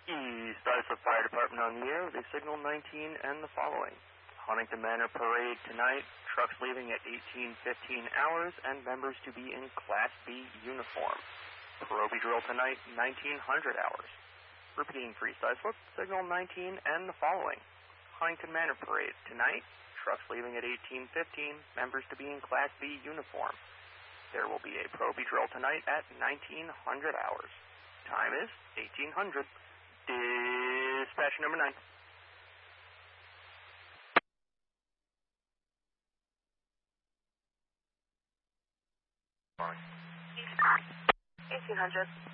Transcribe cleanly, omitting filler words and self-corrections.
East Islip Fire Department on the air with a signal 19 and the following. Huntington Manor Parade tonight, trucks leaving at 18:15 hours and members to be in Class B uniform. Proby drill tonight, 1900 hours. Repeating for East Islip, signal 19 and the following. Huntington Manor Parade tonight, trucks leaving at 18:15, members to be in Class B uniform. There will be a Proby drill tonight at 1900 hours. Time is 1800. Dispatch number 9. Sorry. 1800.